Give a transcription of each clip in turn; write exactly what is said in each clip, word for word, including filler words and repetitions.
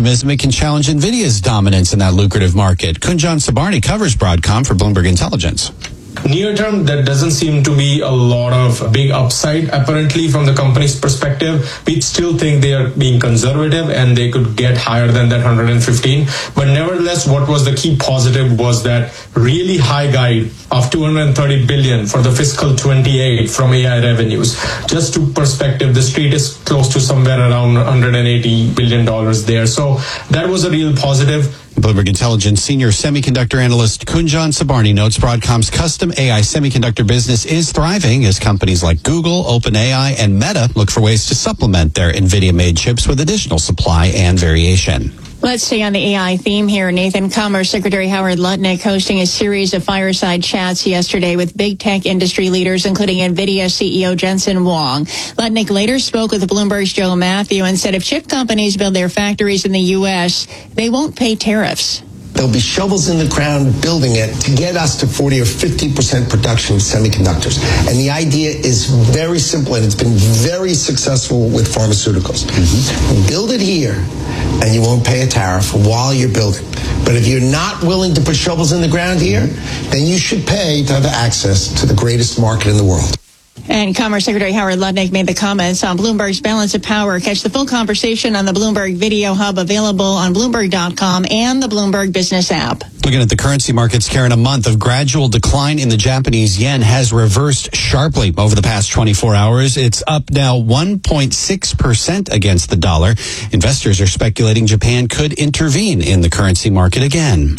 optimism it can challenge NVIDIA's dominance in that lucrative market. Kunjan Sabarni covers Broadcom for Bloomberg Intelligence. Near term, there doesn't seem to be a lot of big upside, apparently, from the company's perspective. We still think they are being conservative and they could get higher than that one hundred fifteen. But nevertheless, what was the key positive was that really high guide of two hundred thirty billion for the fiscal twenty-eight from A I revenues. Just to perspective, the street is close to somewhere around one hundred eighty billion dollars there. So that was a real positive. Bloomberg Intelligence senior semiconductor analyst Kunjan Sabarni notes Broadcom's custom A I semiconductor business is thriving as companies like Google, OpenAI, and Meta look for ways to supplement their NVIDIA-made chips with additional supply and variation. Let's stay on the A I theme here. Nathan, Commerce Secretary Howard Lutnick hosting a series of fireside chats yesterday with big tech industry leaders, including NVIDIA C E O Jensen Huang. Lutnick later spoke with Bloomberg's Joe Matthew and said if chip companies build their factories in the U S, they won't pay tariffs. There'll be shovels in the ground building it to get us to forty or fifty percent production of semiconductors. And the idea is very simple, and it's been very successful with pharmaceuticals. Mm-hmm. Build it here, and you won't pay a tariff while you're building. But if you're not willing to put shovels in the ground here, then you should pay to have access to the greatest market in the world. And Commerce Secretary Howard Lutnick made the comments on Bloomberg's Balance of Power. Catch the full conversation on the Bloomberg Video Hub, available on Bloomberg dot com and the Bloomberg Business app. Looking at the currency markets, Karen, a month of gradual decline in the Japanese yen has reversed sharply over the past twenty-four hours. It's up now one point six percent against the dollar. Investors are speculating Japan could intervene in the currency market again.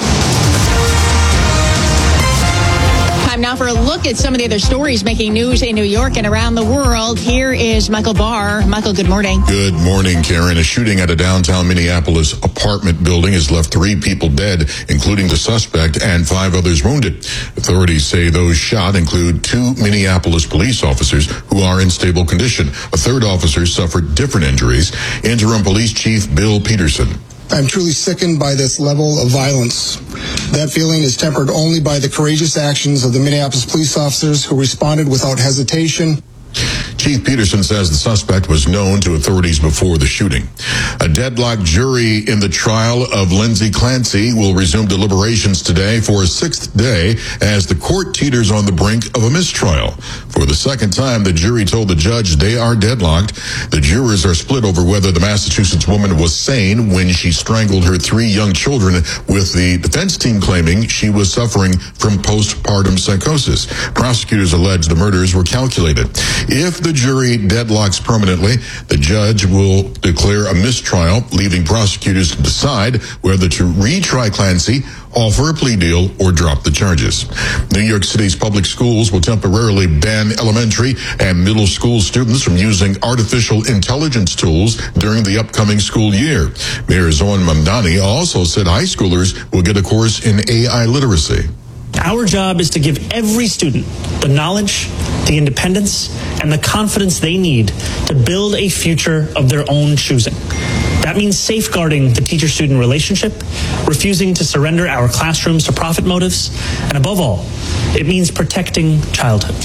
Time now for a look at some of the other stories making news in New York and around the world. Here is Michael Barr. Michael, good morning. Good morning, Karen. A shooting at a downtown Minneapolis apartment building has left three people dead, including the suspect, and five others wounded. Authorities say those shot include two Minneapolis police officers who are in stable condition. A third officer suffered different injuries. Interim Police Chief Bill Peterson. I'm truly sickened by this level of violence. That feeling is tempered only by the courageous actions of the Minneapolis police officers who responded without hesitation. Chief Peterson says the suspect was known to authorities before the shooting. A deadlocked jury in the trial of Lindsay Clancy will resume deliberations today for a sixth day as the court teeters on the brink of a mistrial. For the second time, the jury told the judge they are deadlocked. The jurors are split over whether the Massachusetts woman was sane when she strangled her three young children, with the defense team claiming she was suffering from postpartum psychosis. Prosecutors allege the murders were calculated. If the jury deadlocks permanently, the judge will declare a mistrial, leaving prosecutors to decide whether to retry Clancy, offer a plea deal, or drop the charges. New York City's public schools will temporarily ban elementary and middle school students from using artificial intelligence tools during the upcoming school year. Mayor Zohran Mamdani also said high schoolers will get a course in A I literacy. Our job is to give every student the knowledge, the independence, and the confidence they need to build a future of their own choosing. That means safeguarding the teacher-student relationship, refusing to surrender our classrooms to profit motives, and above all, it means protecting childhood.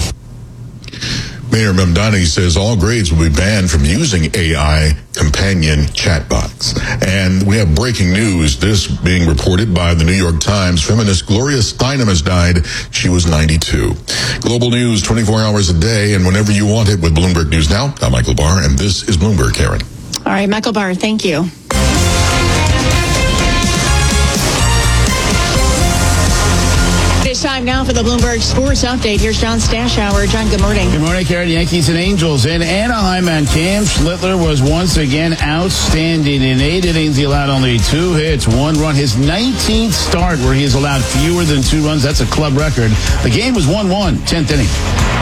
Mayor Mamdani says all grades will be banned from using A I companion chatbots. And we have breaking news, this being reported by the New York Times. Feminist Gloria Steinem has died. She was ninety-two. Global news twenty-four hours a day and whenever you want it with Bloomberg News Now. I'm Michael Barr, and this is Bloomberg, Karen. All right, Michael Barr, thank you. It's time now for the Bloomberg Sports Update. Here's John Stashower. John, good morning. Good morning, Karen. Yankees and Angels in Anaheim, and Cam Schlittler was once again outstanding. In eight innings, he allowed only two hits, one run. His nineteenth start where he has allowed fewer than two runs. That's a club record. The game was one one, tenth inning.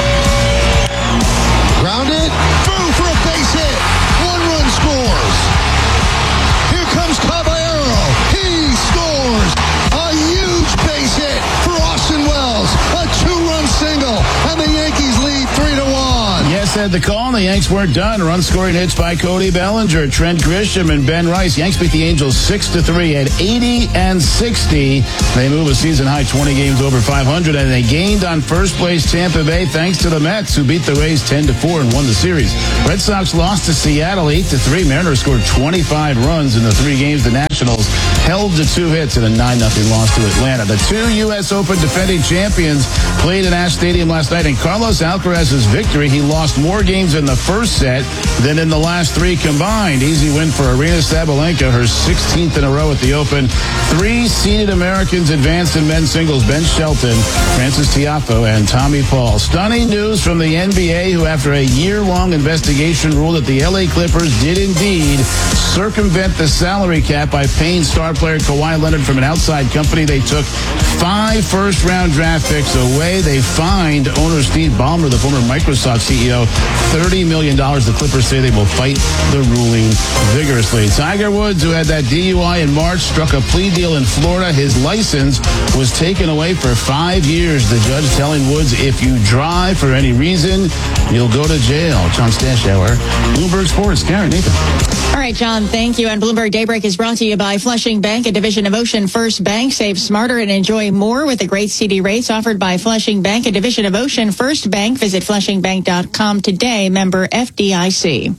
Grounded. Boom for a base hit. One run scores. Here comes Caballero. He scores. A huge base hit for Austin Wells. A two-run single. And the Yankees lead three to one. Yes, and had the call, and the Yanks weren't done. Run-scoring hits by Cody Bellinger, Trent Grisham, and Ben Rice. Yanks beat the Angels six to three at eighty and sixty. They move a season-high twenty games over five hundred, and they gained on first-place Tampa Bay thanks to the Mets, who beat the Rays ten to four and won the series. Red Sox lost to Seattle eight to three. Mariners scored twenty-five runs in the three games. The Nationals held to two hits in a nine nothing loss to Atlanta. The two U S Open defending champions played in Ash Stadium last night. In Carlos Alcaraz's victory, he lost more games in the first set than in the last three combined. Easy win for Aryna Sabalenka, her sixteenth in a row at the Open. Three seeded Americans advanced in men's singles: Ben Shelton, Francis Tiafoe, and Tommy Paul. Stunning news from the N B A, who after a year-long investigation ruled that the L A Clippers did indeed circumvent the salary cap by paying star player Kawhi Leonard from an outside company. They took five first-round draft picks away. They fined owner Steve Ballmer, the former Microsoft C E O, thirty million dollars. The Clippers say they will fight the ruling vigorously. Tiger Woods, who had that D U I in March, struck a plea deal in Florida. His license was taken away for five years. The judge telling Woods, if you drive for any reason, you'll go to jail. John Stashower, Bloomberg Sports. Karen, Nathan. All right, John, thank you. And Bloomberg Daybreak is brought to you by Flushing Bank, a division of Ocean First Bank. Save smarter and enjoy more with the great C D rates offered by Flushing Bank, a division of Ocean First Bank. Visit flushing bank dot com today. Member F D I C.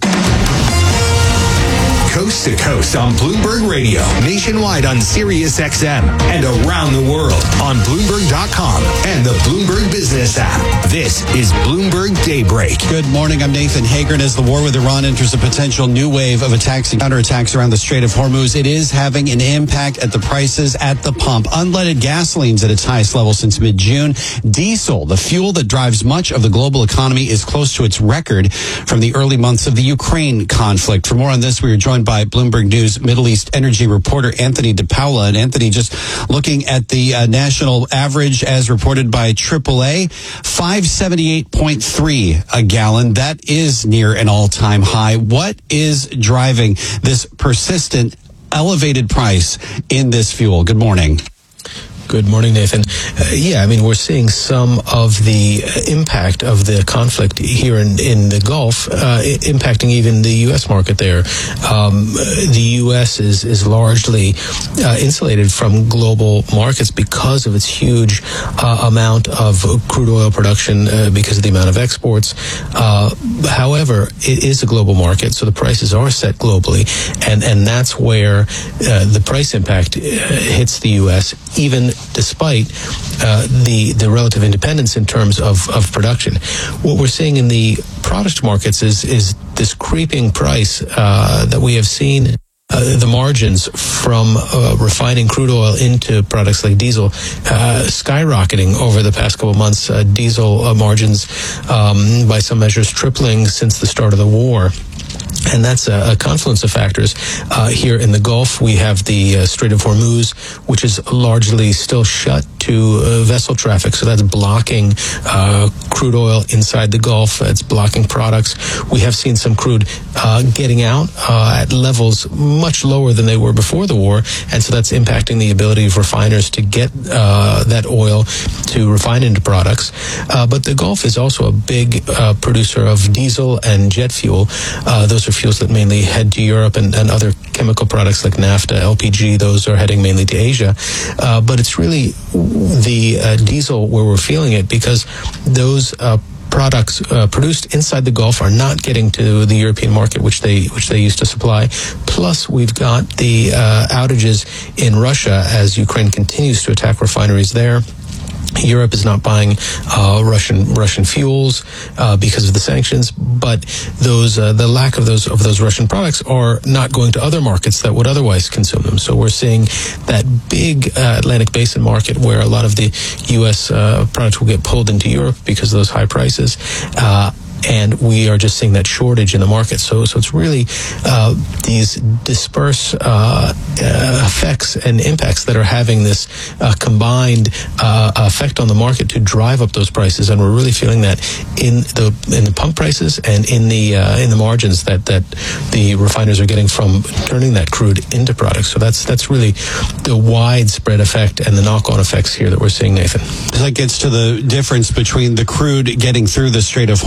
Coast to coast on Bloomberg Radio, nationwide on Sirius X M, and around the world on Bloomberg dot com and the Bloomberg Business app. This is Bloomberg Daybreak. Good morning. I'm Nathan Hager. As the war with Iran enters a potential new wave of attacks and counterattacks around the Strait of Hormuz, it is having an impact at the prices at the pump. Unleaded gasoline's at its highest level since mid-June. Diesel, the fuel that drives much of the global economy, is close to its record from the early months of the Ukraine conflict. For more on this, we are joined by Bloomberg News Middle East energy reporter Anthony DePaula. And Anthony, just looking at the uh, national average as reported by triple A, five seventy-eight point three a gallon. That is near an all-time high. What is driving this persistent elevated price in this fuel? Good morning. Good morning, Nathan. Uh, yeah, I mean, we're seeing some of the impact of the conflict here in, in the Gulf, uh, impacting even the U S market there. Um, the U S is, is largely uh, insulated from global markets because of its huge uh, amount of crude oil production, uh, because of the amount of exports. Uh, however, it is a global market, so the prices are set globally, and, and that's where uh, the price impact uh, hits the U S, even despite uh, the the relative independence in terms of, of production. What we're seeing in the product markets is is this creeping price uh, that we have seen. Uh, the margins from uh, refining crude oil into products like diesel uh, skyrocketing over the past couple of months. Uh, diesel uh, margins, um, by some measures, tripling since the start of the war. And that's a, a confluence of factors. Uh, here in the Gulf, we have the uh, Strait of Hormuz, which is largely still shut to uh, vessel traffic. So that's blocking uh, crude oil inside the Gulf. It's blocking products. We have seen some crude uh, getting out uh, at levels much lower than they were before the war. And so that's impacting the ability of refiners to get uh, that oil to refine into products. Uh, but the Gulf is also a big uh, producer of diesel and jet fuel. Uh, those are fuels that mainly head to Europe, and, and other chemical products like naphtha, L P G, those are heading mainly to Asia. Uh, but it's really the uh, diesel where we're feeling it, because those uh, products uh, produced inside the Gulf are not getting to the European market, which they which they used to supply. Plus, we've got the uh, outages in Russia as Ukraine continues to attack refineries there. Europe is not buying uh, Russian Russian fuels uh, because of the sanctions, but those uh, the lack of those of those Russian products are not going to other markets that would otherwise consume them. So we're seeing that big uh, Atlantic Basin market where a lot of the U S uh, products will get pulled into Europe because of those high prices. Uh, And we are just seeing that shortage in the market. So, so it's really uh, these disperse uh, uh, effects and impacts that are having this uh, combined uh, effect on the market to drive up those prices. And we're really feeling that in the in the pump prices and in the uh, in the margins that, that the refiners are getting from turning that crude into products. So that's that's really the widespread effect and the knock-on effects here that we're seeing, Nathan. That gets to the difference between the crude getting through the Strait of Hormuz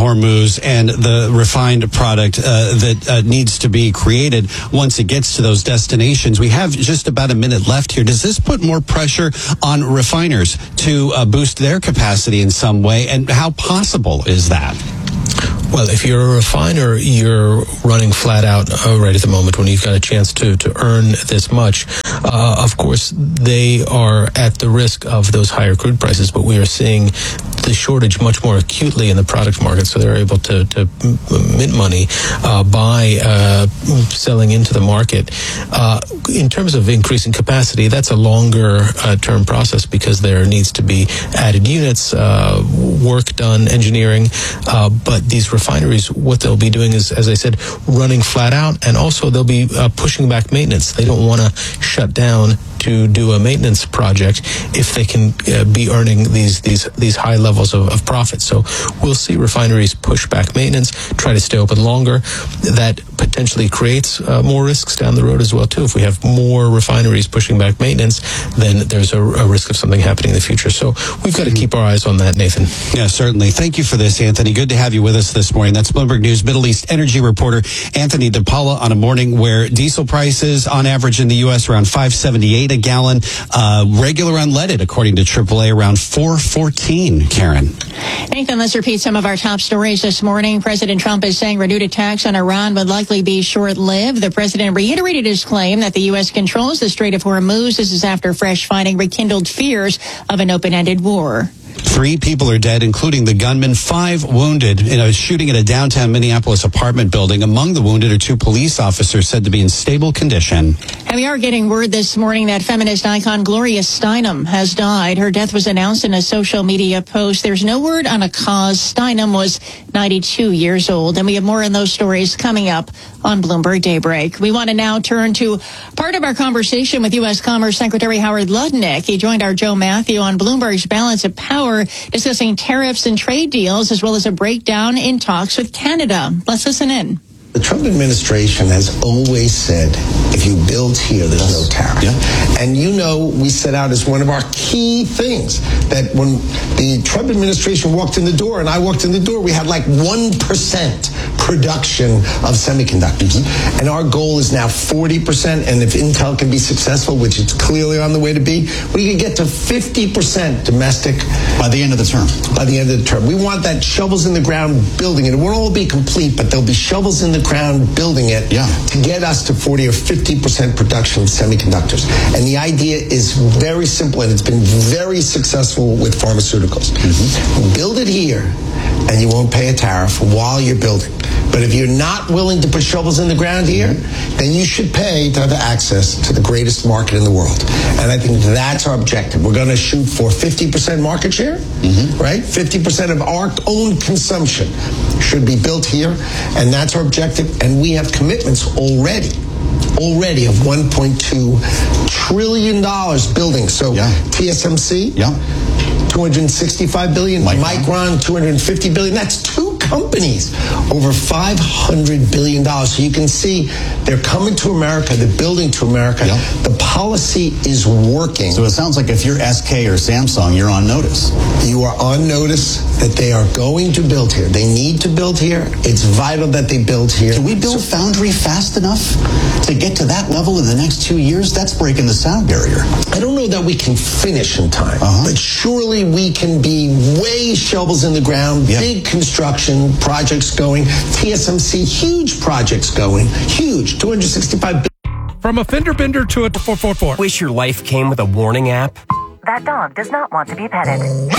goes and the refined product uh, that uh, needs to be created once it gets to those destinations. We have just about a minute left here. Does this put more pressure on refiners to uh, boost their capacity in some way? And how possible is that? Well, if you're a refiner, you're running flat out uh, right at the moment when you've got a chance to, to earn this much. Uh, of course, they are at the risk of those higher crude prices, but we are seeing the shortage much more acutely in the product market, so they're able to, to mint money uh, by uh, selling into the market. Uh, in terms of increasing capacity, that's a longer uh, term process because there needs to be added units, uh, work done, engineering, uh, but these refineries, what they'll be doing is, as I said, running flat out, and also they'll be uh, pushing back maintenance. They don't want to shut down to do a maintenance project if they can uh, be earning these these these high levels of, of profit. So we'll see refineries push back maintenance, try to stay open longer. That potentially creates uh, more risks down the road as well too. If we have more refineries pushing back maintenance, then there's a, a risk of something happening in the future. So we've got to keep our eyes on that, Nathan. Yeah, certainly. Thank you for this, Anthony. Good to have you with us this morning. That's Bloomberg News Middle East energy reporter Anthony DePaula on a morning where diesel prices on average in the U S around five seventy-eight a gallon, uh, regular unleaded according to triple A around four fourteen. Karen. Nathan, let's repeat some of our top stories this morning. President Trump is saying renewed attacks on Iran would likely be short-lived. The president reiterated his claim that the U S controls the Strait of Hormuz. This is after fresh fighting rekindled fears of an open-ended war. Three people are dead, including the gunman, five wounded in a shooting at a downtown Minneapolis apartment building. Among the wounded are two police officers said to be in stable condition. And we are getting word this morning that feminist icon Gloria Steinem has died. Her death was announced in a social media post. There's no word on a cause. Steinem was ninety-two years old. And we have more on those stories coming up on Bloomberg Daybreak. We want to now turn to part of our conversation with U S Commerce Secretary Howard Lutnick. He joined our Joe Matthew on Bloomberg's Balance of Power, discussing tariffs and trade deals, as well as a breakdown in talks with Canada. Let's listen in. The Trump administration has always said, if you build here, there's no tariff. Yeah. And you know, we set out as one of our key things that when the Trump administration walked in the door and I walked in the door, we had like one percent production of semiconductors. Mm-hmm. And our goal is now forty percent. And if Intel can be successful, which it's clearly on the way to be, we can get to fifty percent domestic. By the end of the term. By the end of the term. We want that shovels in the ground building it. It won't all be complete, but there'll be shovels in the ground building it yeah. to get us to forty or fifty percent production of semiconductors. And the idea is very simple, and it's been very successful with pharmaceuticals. Mm-hmm. Build it here, and you won't pay a tariff while you're building. But if you're not willing to put shovels in the ground here, mm-hmm. then you should pay to have access to the greatest market in the world. And I think that's our objective. We're going to shoot for fifty percent market share, mm-hmm. right? fifty percent of our own consumption should be built here, and that's our objective. And we have commitments already. Already of one point two trillion dollars building. So yeah. T S M C, yeah. two hundred sixty-five billion dollars. Micron. Micron, two hundred fifty billion dollars. That's two companies, over five hundred billion dollars. So you can see they're coming to America, they're building to America. Yeah. The policy is working. So it sounds like if you're S K or Samsung, you're on notice. You are on notice that they are going to build here. They need to build here. It's vital that they build here. Can we build so, foundry fast enough to get to that level in the next two years? That's breaking the sound barrier. I don't know that we can finish in time, uh-huh. but surely we can be way shovels in the ground, yeah. big construction projects going, T S M C, huge projects going, huge, two hundred sixty-five billion dollars. From a fender bender to a four four four. Wish your life came with a warning app? That dog does not want to be petted.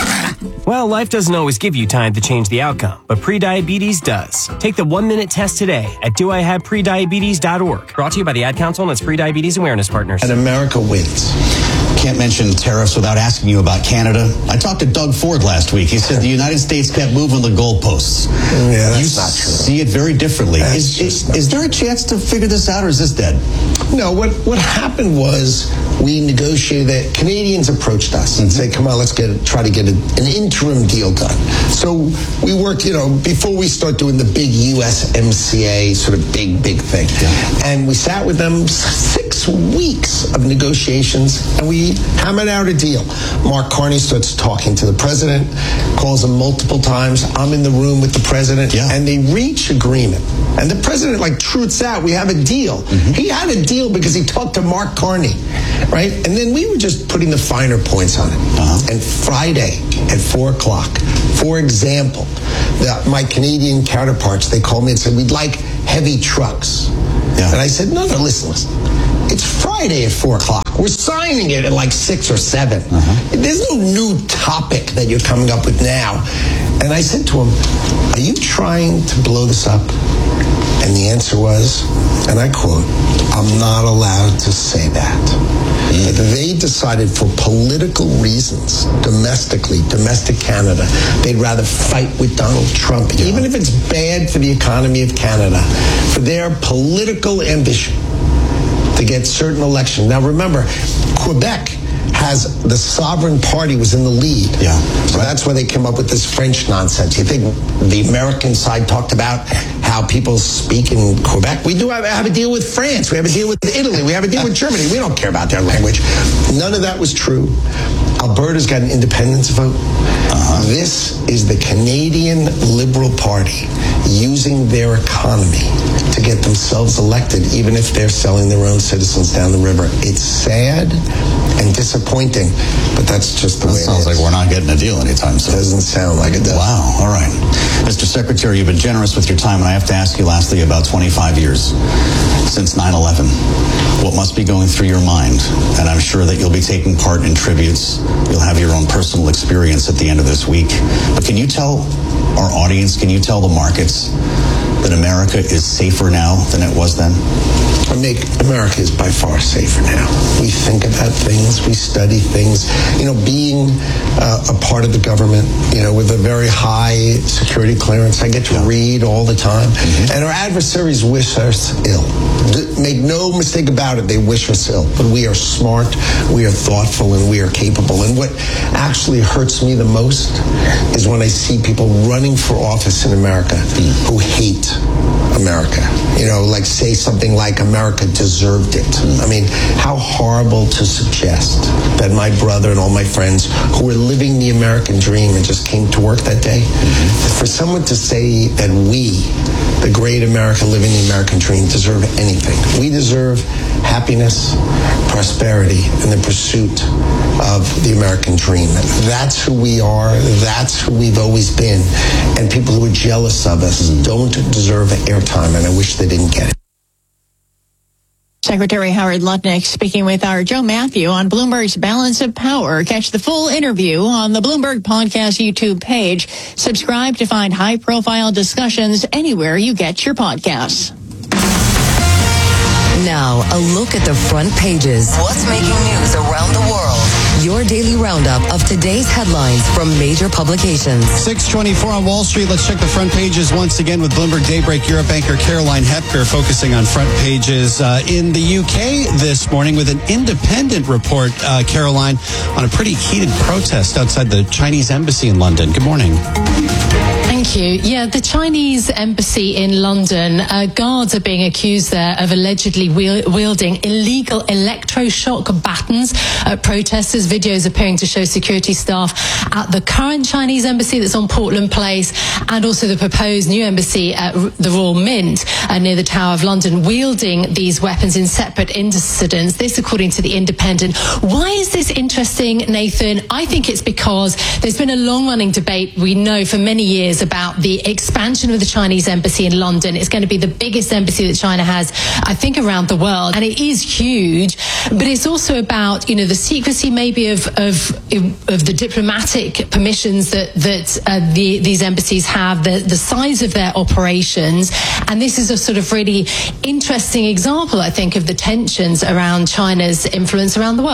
Well, life doesn't always give you time to change the outcome, but prediabetes does. Take the one-minute test today at do I have prediabetes dot org. Brought to you by the Ad Council and its Prediabetes Awareness Partners. And America wins. Can't mention tariffs without asking you about Canada. I talked to Doug Ford last week. He said the United States kept moving the goalposts. Yeah, that's you not true. See it very differently. Is, is, is there a chance to figure this out, or is this dead? No, what, what happened was we negotiated that. Canadians approached us and mm-hmm. said, come on, let's get try to get a, an interim deal done. So we worked, you know, before we start doing the big U S M C A sort of big, big thing. Yeah. And we sat with them six six weeks of negotiations, and we hammered out a deal. Mark Carney starts talking to the president, calls him multiple times. I'm in the room with the president, yeah. and they reach agreement. And the president, like, truths out, we have a deal. Mm-hmm. He had a deal because he talked to Mark Carney, right? And then we were just putting the finer points on it. Uh-huh. And Friday at four o'clock, for example, the, my Canadian counterparts, they called me and said, we'd like heavy trucks. Yeah. And I said, no, no, listen, listen. It's Friday at four o'clock. We're signing it at like six or seven. Uh-huh. There's no new topic that you're coming up with now. And I said to him, are you trying to blow this up? And the answer was, and I quote, I'm not allowed to say that. Mm. They decided for political reasons, domestically, domestic Canada, they'd rather fight with Donald Trump, yeah. even if it's bad for the economy of Canada, for their political ambition to get certain elections. Now remember, Quebec has the Sovereign Party was in the lead. Yeah. So right. that's why they came up with this French nonsense. You think the American side talked about how people speak in Quebec? We do have, have a deal with France. We have a deal with Italy. We have a deal with Germany. We don't care about their language. None of that was true. Alberta's got an independence vote. Uh-huh. This is the Canadian Liberal Party using their economy to get themselves elected, even if they're selling their own citizens down the river. It's sad and disappointing, but that's just the that way it is. Sounds like we're not getting a deal anytime soon. Doesn't sound like it does. Wow. All right. Mister Secretary, you've been generous with your time, and I have to ask you lastly about twenty-five years since nine eleven. What must be going through your mind? And I'm sure that you'll be taking part in tributes. You'll have your own personal experience at the end of this week. But can you tell our audience, can you tell the markets that America is safer now than it was then? I make America is by far safer now. We think about things, we study things. You know, being uh, a part of the government, you know, with a very high security clearance, I get to yeah. read all the time. Mm-hmm. And our adversaries wish us ill. D- make no mistake about it, they wish us ill. But we are smart, we are thoughtful, and we are capable. And what actually hurts me the most is when I see people running for office in America mm. who hate America. You know, like say something like America deserved it. I mean, how horrible to suggest that my brother and all my friends who were living the American dream and just came to work that day, mm-hmm. for someone to say that we, the great America living the American dream, deserve anything. We deserve happiness, prosperity, and the pursuit of the American dream. That's who we are. That's who we've always been. And people who are jealous of us mm-hmm. don't deserve airtime, and I wish they didn't get it. Secretary Howard Lutnick speaking with our Joe Matthew on Bloomberg's Balance of Power. Catch the full interview on the Bloomberg Podcast YouTube page. Subscribe to find high-profile discussions anywhere you get your podcasts. Now, a look at the front pages. What's making news around the world? Your daily roundup of today's headlines from major publications. six twenty-four on Wall Street. Let's check the front pages once again with Bloomberg Daybreak Europe anchor Caroline Hepker focusing on front pages uh, in the U K this morning with an independent report, uh, Caroline, on a pretty heated protest outside the Chinese embassy in London. Good morning. Thank you. Yeah, the Chinese embassy in London, uh, guards are being accused there of allegedly wielding illegal electroshock batons at protesters. Videos appearing to show security staff at the current Chinese embassy that's on Portland Place and also the proposed new embassy at the Royal Mint uh, near the Tower of London wielding these weapons in separate incidents. This according to The Independent. Why is this interesting, Nathan? I think it's because there's been a long-running debate, we know, for many years about the expansion of the Chinese embassy in London. It's going to be the biggest embassy that China has, I think, around the world. And it is huge, but it's also about, you know, the secrecy maybe of of, of the diplomatic permissions that, that uh, the, these embassies have, the, the size of their operations. And this is a sort of really interesting example, I think, of the tensions around China's influence around the world.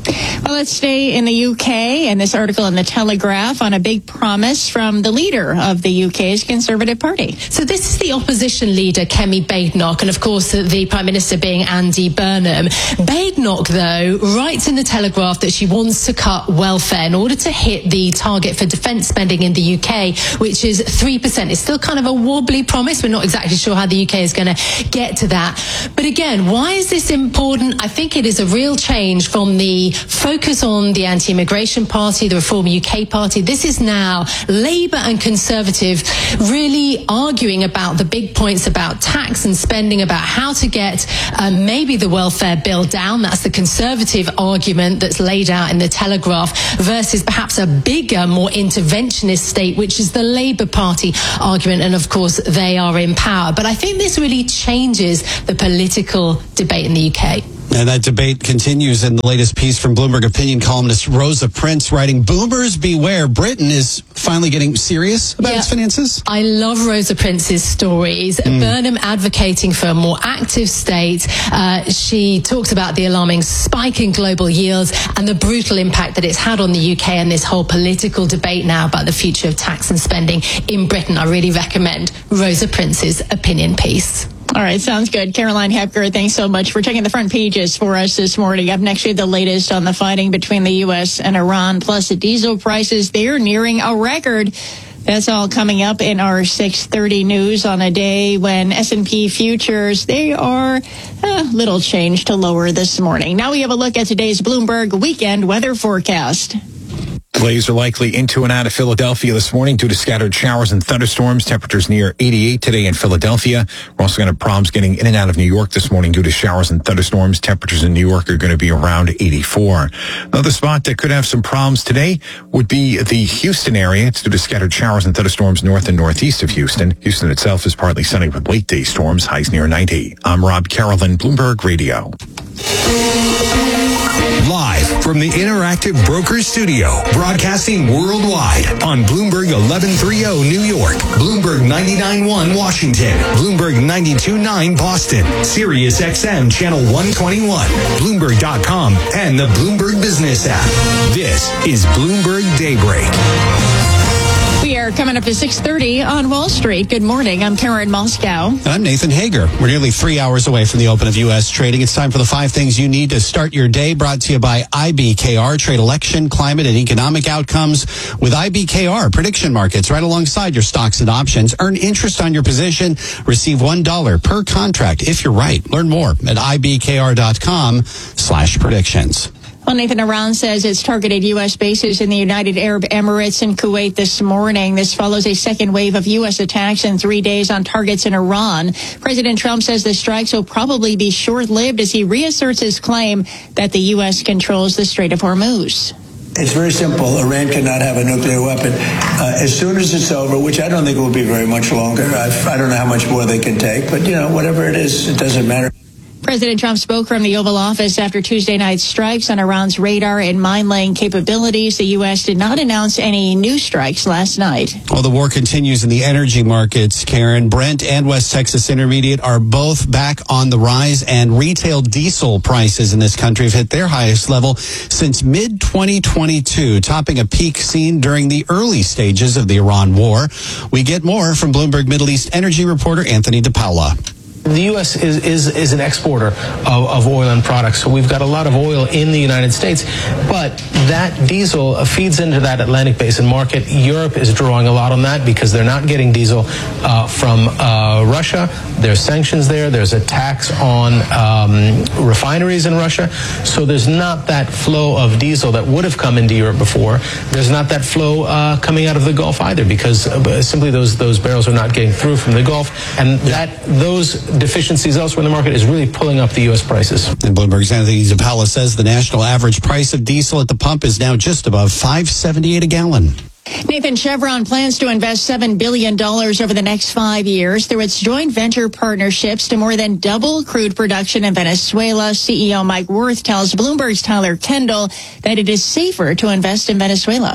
Well, let's stay in the U K, and this article in the Telegraph on a big promise from the leader of the U K's Conservative Party. So this is the opposition leader, Kemi Badenoch, and of course the Prime Minister being Andy Burnham. Badenoch, though, writes in the Telegraph that she wants to cut welfare in order to hit the target for defence spending in the U K, which is three percent. It's still kind of a wobbly promise. We're not exactly sure how the U K is going to get to that. But again, why is this important? I think it is a real change from the focus on the anti-immigration party, the Reform U K party. This is now Labour and Conservative really arguing about the big points about tax and spending, about how to get um, maybe the welfare bill down. That's the Conservative argument that's laid out in the Telegraph, versus perhaps a bigger, more interventionist state, which is the Labour Party argument. And of course, they are in power. But I think this really changes the political debate in the U K. And that debate continues in the latest piece from Bloomberg opinion columnist Rosa Prince, writing, "Boomers beware. Britain is finally getting serious about yeah, its finances." I love Rosa Prince's stories. Mm. Burnham advocating for a more active state. Uh, she talks about the alarming spike in global yields and the brutal impact that it's had on the U K and this whole political debate now about the future of tax and spending in Britain. I really recommend Rosa Prince's opinion piece. All right, sounds good. Caroline Hepker, thanks so much for checking the front pages for us this morning. Up next, we have the latest on the fighting between the U S and Iran, plus the diesel prices. They're nearing a record. That's all coming up in our six thirty news on a day when S and P futures, they are a little change to lower this morning. Now we have a look at today's Bloomberg weekend weather forecast. Delays are likely into and out of Philadelphia this morning due to scattered showers and thunderstorms. Temperatures near eighty-eight today in Philadelphia. We're also going to have problems getting in and out of New York this morning due to showers and thunderstorms. Temperatures in New York are going to be around eighty-four. Another spot that could have some problems today would be the Houston area. It's due to scattered showers and thunderstorms north and northeast of Houston. Houston itself is partly sunny with late day storms, highs near ninety. I'm Rob Carolyn, Bloomberg Radio. Live from the Interactive Brokers Studio, broadcasting worldwide on Bloomberg eleven thirty New York, Bloomberg ninety-nine point one Washington, Bloomberg ninety-two point nine Boston, Sirius X M Channel one twenty-one, Bloomberg dot com, and the Bloomberg Business app. This is Bloomberg Daybreak. We are coming up to six thirty on Wall Street. Good morning. I'm Karen Moscow. And I'm Nathan Hager. We're nearly three hours away from the open of U S trading. It's time for the five things you need to start your day, brought to you by I B K R. Trade election, climate, and economic outcomes with I B K R. Prediction markets right alongside your stocks and options. Earn interest on your position. Receive one dollar per contract if you're right. Learn more at I B K R dot com slash predictions. Well, Nathan, Iran says it's targeted U S bases in the United Arab Emirates and Kuwait this morning. This follows a second wave of U S attacks in three days on targets in Iran. President Trump says the strikes will probably be short-lived as he reasserts his claim that the U S controls the Strait of Hormuz. It's very simple. Iran cannot have a nuclear weapon. Uh, as soon as it's over, which I don't think will be very much longer, I've, I don't know how much more they can take, but, you know, whatever it is, it doesn't matter. President Trump spoke from the Oval Office after Tuesday night's strikes on Iran's radar and mine-laying capabilities. The U S did not announce any new strikes last night. Well, the war continues in the energy markets, Karen. Brent and West Texas Intermediate are both back on the rise, and retail diesel prices in this country have hit their highest level since mid twenty twenty-two, topping a peak seen during the early stages of the Iran war. We get more from Bloomberg Middle East energy reporter Anthony DePaula. The U S is, is, is an exporter of, of oil and products, so we've got a lot of oil in the United States, but that diesel feeds into that Atlantic Basin market. Europe is drawing a lot on that because they're not getting diesel uh, from uh, Russia. There's sanctions there. There's a tax on um, refineries in Russia, so there's not that flow of diesel that would have come into Europe before. There's not that flow uh, coming out of the Gulf either because uh, simply those, those barrels are not getting through from the Gulf, and that those deficiencies elsewhere in the market is really pulling up the U S prices. And Bloomberg's Anthony DePaula says the national average price of diesel at the pump is now just above five seventy-eight a gallon. Nathan, Chevron plans to invest seven billion dollars over the next five years through its joint venture partnerships to more than double crude production in Venezuela. C E O Mike Wirth tells Bloomberg's Tyler Kendall that it is safer to invest in Venezuela.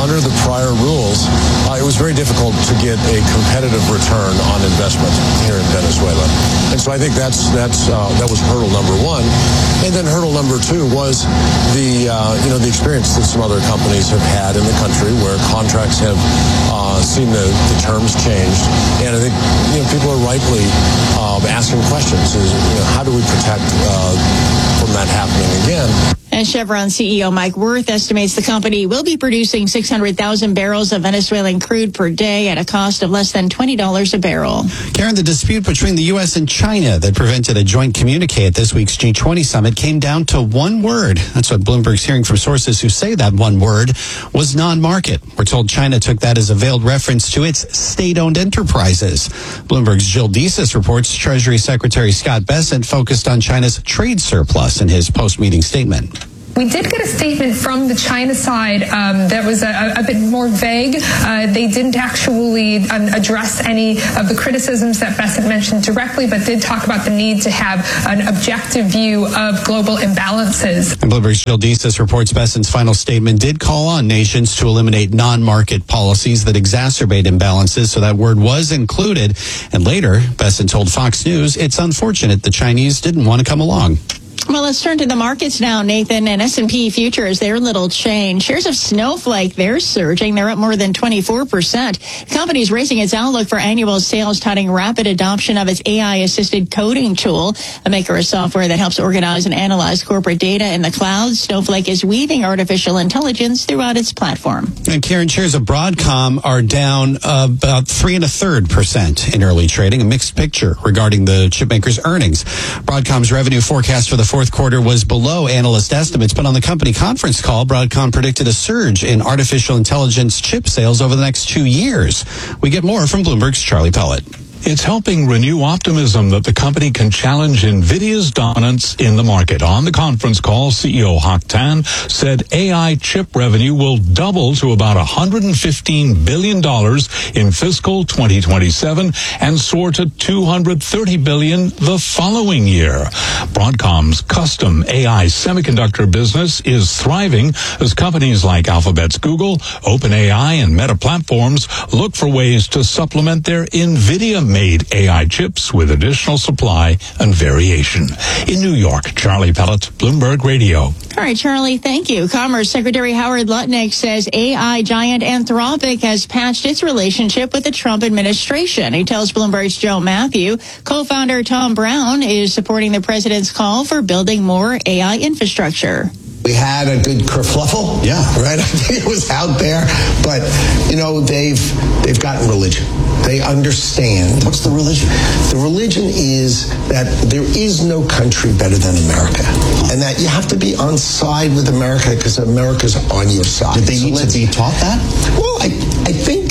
under the prior rules, uh, it was very difficult to get a competitive return on investment here in Venezuela. And so I think that's that's uh, that was hurdle number one. And then hurdle number two was the uh, you know the experience that some other companies have had in the country where contracts have uh, seen the, the terms changed. And I think you know people are rightly uh, asking questions: is you know, how do we protect uh, from that happening again? And Chevron C E O Mike Wirth estimates the company will be producing six hundred thousand barrels of Venezuelan crude per day at a cost of less than twenty dollars a barrel. Karen, the dispute between the U S and China that prevented a joint communique at this week's G twenty summit came down to one word. That's what Bloomberg's hearing from sources who say that one word was non-market. We're told China took that as a veiled reference to its state-owned enterprises. Bloomberg's Jill Desis reports Treasury Secretary Scott Bessent focused on China's trade surplus in his post-meeting statement. We did get a statement from the China side um, that was a, a bit more vague. Uh, they didn't actually um, address any of the criticisms that Bessent mentioned directly, but did talk about the need to have an objective view of global imbalances. And Bloomberg's Jill Desis reports Bessent's final statement did call on nations to eliminate non-market policies that exacerbate imbalances, so that word was included. And later, Bessent told Fox News it's unfortunate the Chinese didn't want to come along. Well, let's turn to the markets now, Nathan. And S and P futures, they're little change. Shares of Snowflake, they're surging. They're up more than twenty-four percent. The company's raising its outlook for annual sales, touting rapid adoption of its A I-assisted coding tool, a maker of software that helps organize and analyze corporate data in the cloud. Snowflake is weaving artificial intelligence throughout its platform. And Karen, shares of Broadcom are down uh, about three and a third percent in early trading, a mixed picture regarding the chipmaker's earnings. Broadcom's revenue forecast for the fourth quarter was below analyst estimates, but on the company conference call, Broadcom predicted a surge in artificial intelligence chip sales over the next two years. We get more from Bloomberg's Charlie Pellet. It's helping renew optimism that the company can challenge NVIDIA's dominance in the market. On the conference call, C E O Hock Tan said A I chip revenue will double to about one hundred fifteen billion dollars in fiscal twenty twenty-seven and soar to two hundred thirty billion dollars the following year. Broadcom's custom A I semiconductor business is thriving as companies like Alphabet's Google, OpenAI, and Meta Platforms look for ways to supplement their NVIDIA made A I chips with additional supply and variation. In New York, Charlie Pellet, Bloomberg Radio. All right, Charlie, thank you. Commerce Secretary Howard Lutnick says A I giant Anthropic has patched its relationship with the Trump administration. He tells Bloomberg's Joe Matthew co-founder Tom Brown is supporting the president's call for building more A I infrastructure. We had a good kerfluffle, yeah, right. I think it was out there, but you know they've they've gotten religion. They understand. What's the religion? The religion is that there is no country better than America, and that you have to be on side with America because America's on your side. Did they so need to be taught that? Well, I I think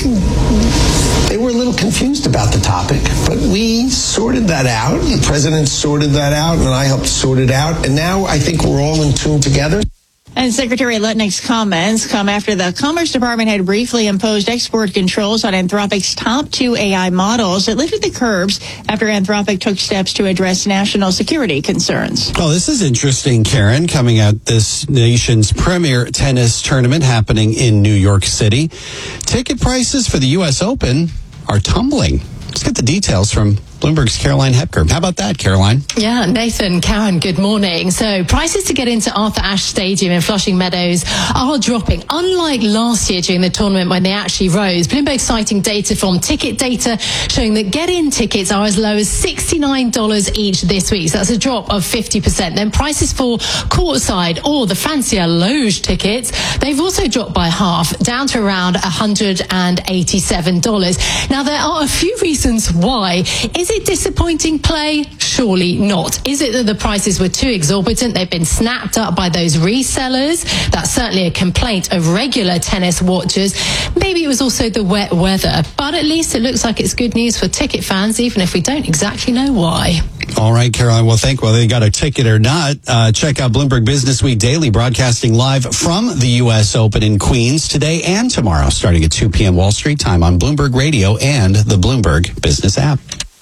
they were a little confused about the topic, but we sorted that out. The president sorted that out, and I helped sort it out, and now I think we're all in tune together. And Secretary Lutnick's comments come after the Commerce Department had briefly imposed export controls on Anthropic's top two A I models. It lifted the curbs after Anthropic took steps to address national security concerns. Oh, this is interesting, Karen, coming out this nation's premier tennis tournament happening in New York City. Ticket prices for the U S Open are tumbling. Let's get the details from Bloomberg's Caroline Hepker. How about that, Caroline? Yeah, Nathan, Karen, good morning. So prices to get into Arthur Ashe Stadium in Flushing Meadows are dropping, unlike last year during the tournament when they actually rose. Bloomberg citing data from Ticket Data showing that get-in tickets are as low as sixty-nine dollars each this week. So that's a drop of fifty percent. Then prices for courtside or the fancier loge tickets, they've also dropped by half, down to around one hundred eighty-seven dollars. Now, there are a few reasons why. Is it disappointing play? Surely not. Is it that the prices were too exorbitant? They've been snapped up by those resellers. That's certainly a complaint of regular tennis watchers. Maybe it was also the wet weather, but at least it looks like it's good news for ticket fans, even if we don't exactly know why. All right, Caroline. Well, thank whether you got a ticket or not. Uh, check out Bloomberg Business Week Daily, broadcasting live from the U S Open in Queens today and tomorrow, starting at two p.m. Wall Street time on Bloomberg Radio and the Bloomberg Business app.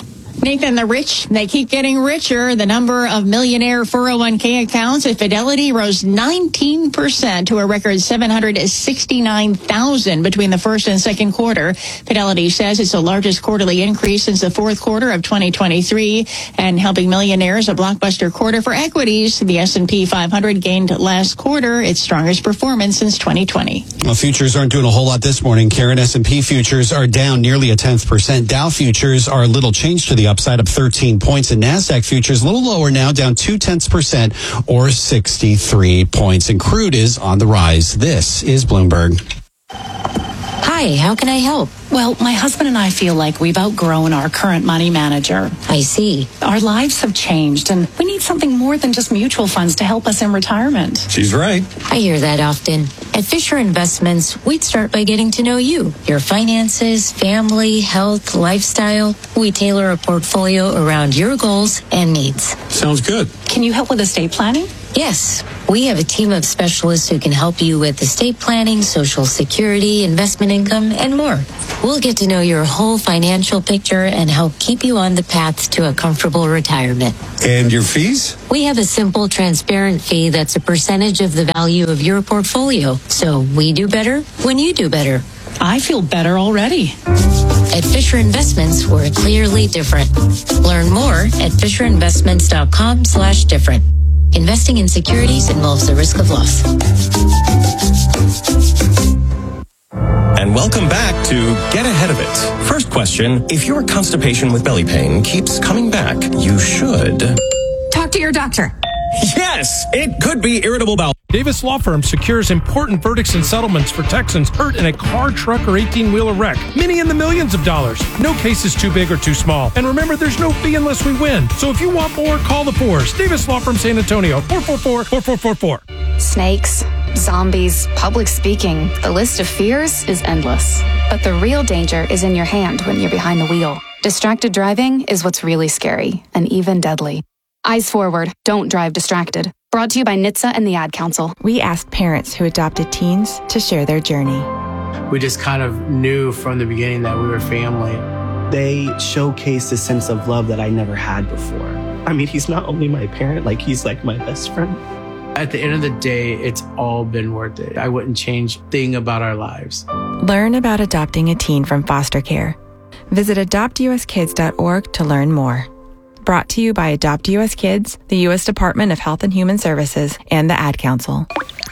Nathan, the rich, they keep getting richer. The number of millionaire four oh one k accounts at Fidelity rose nineteen percent to a record seven hundred sixty-nine thousand between the first and second quarter. Fidelity says it's the largest quarterly increase since the fourth quarter of twenty twenty-three. And helping millionaires, a blockbuster quarter for equities. The S and P five hundred gained last quarter its strongest performance since twenty twenty. Well, futures aren't doing a whole lot this morning. Karen, S and P futures are down nearly a tenth percent. Dow futures are a little changed to the upside, up thirteen points, and NASDAQ futures a little lower now, down two tenths percent or sixty-three points. And crude is on the rise. This is Bloomberg. Hi, how can I help? Well, my husband and I feel like we've outgrown our current money manager. I see. Our lives have changed, and we need something more than just mutual funds to help us in retirement. She's right. I hear that often. At Fisher Investments, we'd start by getting to know you, your finances, family, health, lifestyle. We tailor a portfolio around your goals and needs. Sounds good. Can you help with estate planning? Yes, we have a team of specialists who can help you with estate planning, Social Security, investment income, and more. We'll get to know your whole financial picture and help keep you on the path to a comfortable retirement. And your fees? We have a simple, transparent fee that's a percentage of the value of your portfolio. So we do better when you do better. I feel better already. At Fisher Investments, we're clearly different. Learn more at FisherInvestments.com slash different. Investing in securities involves the risk of loss. And welcome back to Get Ahead of It. First question, if your constipation with belly pain keeps coming back, you should... Talk to your doctor. Yes, it could be irritable bowel. Davis Law Firm secures important verdicts and settlements for Texans hurt in a car, truck, or eighteen-wheeler wreck. Many in the millions of dollars. No case is too big or too small. And remember, there's no fee unless we win. So if you want more, call the Fours. Davis Law Firm, San Antonio, four four four, four four four four. Snakes, zombies, public speaking. The list of fears is endless. But the real danger is in your hand when you're behind the wheel. Distracted driving is what's really scary and even deadly. Eyes forward. Don't drive distracted. Brought to you by N H T S A and the Ad Council. We asked parents who adopted teens to share their journey. We just kind of knew from the beginning that we were family. They showcased a sense of love that I never had before. I mean, he's not only my parent, like he's like my best friend. At the end of the day, it's all been worth it. I wouldn't change a thing about our lives. Learn about adopting a teen from foster care. Visit adopt u s kids dot org to learn more. Brought to you by Adopt U S Kids, the U S Department of Health and Human Services, and the Ad Council.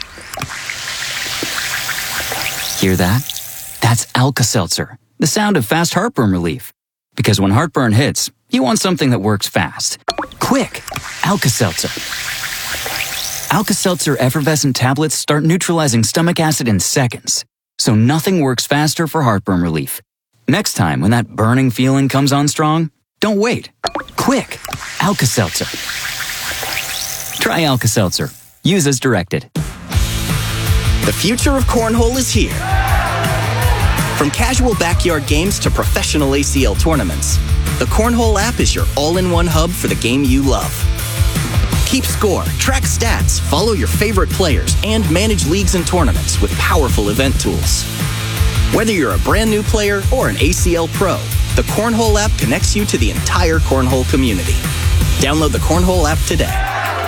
Hear that? That's Alka-Seltzer, the sound of fast heartburn relief. Because when heartburn hits, you want something that works fast. Quick! Alka-Seltzer. Alka-Seltzer effervescent tablets start neutralizing stomach acid in seconds. So nothing works faster for heartburn relief. Next time when that burning feeling comes on strong, don't wait. Quick! Alka-Seltzer. Try Alka-Seltzer. Use as directed. The future of cornhole is here. From casual backyard games to professional A C L tournaments, the Cornhole app is your all-in-one hub for the game you love. Keep score, track stats, follow your favorite players, and manage leagues and tournaments with powerful event tools. Whether you're a brand new player or an A C L pro, the Cornhole app connects you to the entire Cornhole community. Download the Cornhole app today.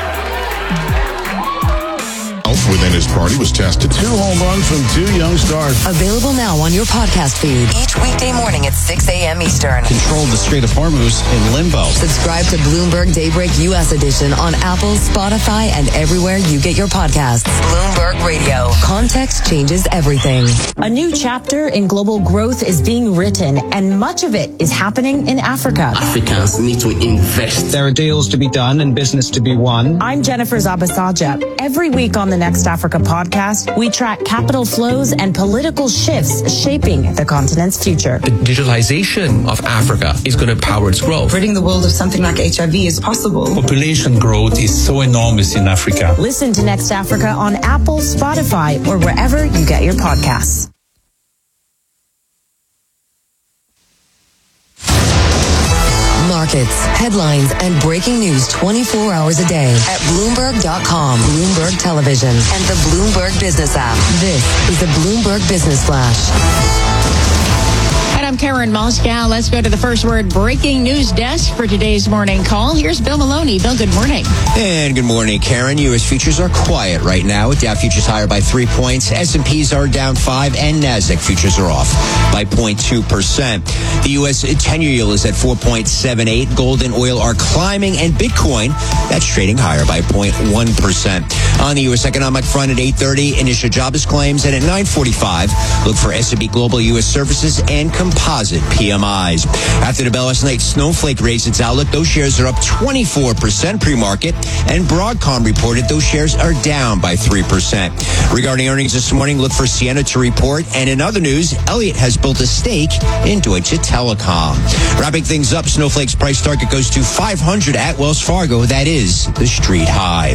Within his party was tested. Two home runs from two young stars. Available now on your podcast feed. Each weekday morning at six a.m. Eastern. Controlled the Strait of Hormuz in limbo. Subscribe to Bloomberg Daybreak U S Edition on Apple, Spotify, and everywhere you get your podcasts. Bloomberg Radio. Context changes everything. A new chapter in global growth is being written, and much of it is happening in Africa. Africans need to invest. There are deals to be done and business to be won. I'm Jennifer Zabasaja. Every week on the Next Africa podcast, we track capital flows and political shifts shaping the continent's future. The digitalization of Africa is going to power its growth. Ridding the world of something like H I V is possible. Population growth is so enormous in Africa. Listen to Next Africa on Apple, Spotify, or wherever you get your podcasts. Markets, headlines, and breaking news twenty-four hours a day at Bloomberg dot com, Bloomberg Television, and the Bloomberg Business app. This is the Bloomberg Business Flash. And I'm Karen Moscow. Let's go to the First Word breaking news desk for today's morning call. Here's Bill Maloney. Bill, good morning. And good morning, Karen. U S futures are quiet right now, with Dow futures higher by three points. S and P's are down five, and NASDAQ futures are off by zero point two percent. The U S ten-year yield is at four point seven eight. Gold and oil are climbing, and Bitcoin, that's trading higher by zero point one percent. On the U S economic front at eight thirty, initial jobless claims, and at nine forty-five, look for S and P Global U S Services and Composite P M Is. After the bell last night, Snowflake raised its outlook. Those shares are up twenty-four percent pre-market, and Broadcom reported those shares are down by three percent. Regarding earnings this morning, look for Ciena to report. And in other news, Elliott has built a stake in Deutsche Telekom. Wrapping things up, Snowflake's price target goes to five hundred at Wells Fargo. That is the street high.